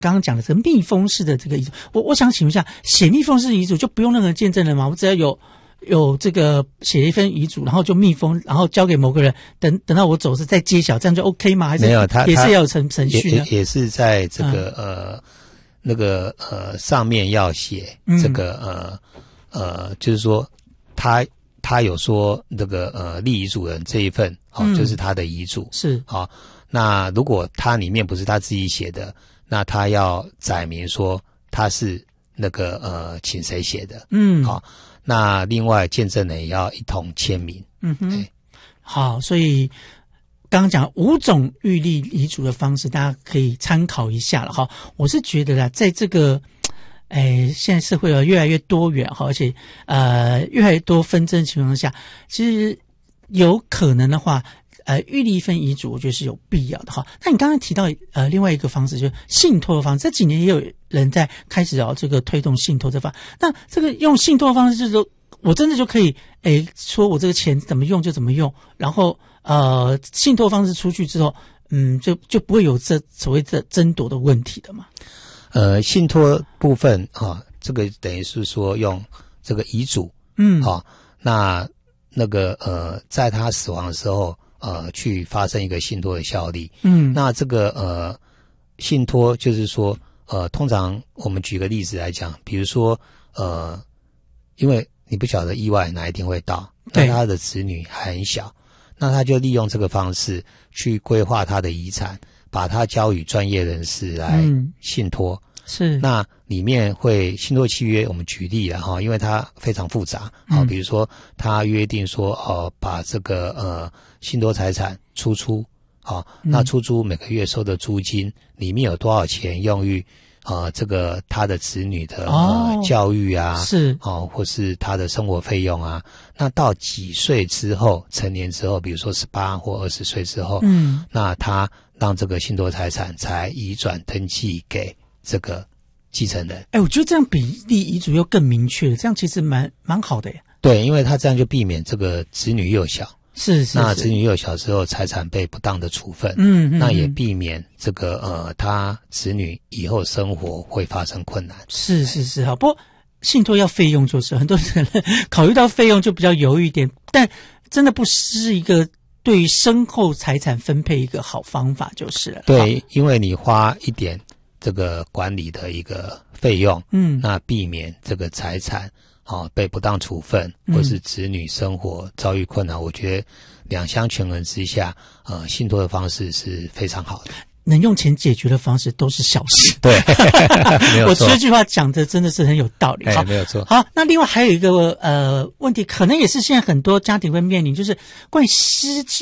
刚刚讲的这个密封式的这个遗嘱，我想请问一下，写密封式遗嘱就不用任何见证人吗？我只要有这个写了一份遗嘱，然后就密封，然后交给某个人，等到我走时再揭晓，这样就 OK 吗？还是没有，他也是要有程序呢？ 也是在这个上面要写这个就是说他有说这个立遗嘱人这一份就是他的遗嘱是那如果他里面不是他自己写的，那他要载明说他是那个请谁写的，那另外见证人也要一同签名。 好，所以刚刚讲5种预立遗嘱的方式，大家可以参考一下了哈。我是觉得啦，在这个现在社会越来越多元哈，而且越来越多纷争的情况下，其实有可能的话，预立一份遗嘱，我觉得是有必要的哈。那你刚刚提到另外一个方式，就是信托的方式，这几年也有人在开始这个推动信托这方。那这个用信托的方式，就是说我真的就可以说我这个钱怎么用就怎么用，然后信托方式出去之后，就不会有这所谓的争夺的问题的嘛。 信托部分这个等于是说用这个遗嘱，那个在他死亡的时候，去发生一个信托的效力。那这个信托就是说，通常我们举个例子来讲，比如说因为你不晓得意外哪一天会到，但他的子女还很小，那他就利用这个方式去规划他的遗产，把它交予专业人士来信托。 是， 那里面会信托契约，我们举例了因为它非常复杂比如说他约定说把这个信托财产出租那出租每个月收的租金里面有多少钱用于这个他的子女的教育啊， 是或是他的生活费用啊，那到几岁之后成年之后，比如说18或20岁之后，那他让这个信托财产才移转登记给这个继承人。 我觉得这样比立遗嘱又更明确了，这样其实蛮好的耶。 对，因为他这样就避免这个子女幼小， 是那子女幼小之后财产被不当的处分，那也避免这个他子女以后生活会发生困难。 是好，不过信托要费用，就是很多人考虑到费用就比较犹豫一点，但真的不是一个对于身后财产分配一个好方法就是了。 对，因为你花一点这个管理的一个费用，那避免这个财产被不当处分，或是子女生活遭遇困难，我觉得两相权衡之下，信托的方式是非常好的。 能用钱解决的方式都是小事。 对，没有错。 我这句话讲的真的是很有道理。 没有错。 好，那另外还有一个问题，可能也是现在很多家庭会面临，就是关于失